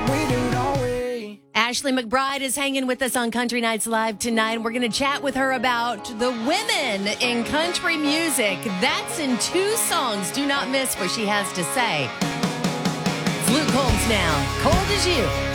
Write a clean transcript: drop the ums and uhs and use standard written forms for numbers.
We do, don't we? Ashley McBryde is hanging with us on Country Nights Live tonight, and we're going to chat with her about the women in country music. That's in 2 songs. Do not miss what she has to say. It's Luke Combs now. Cold as You.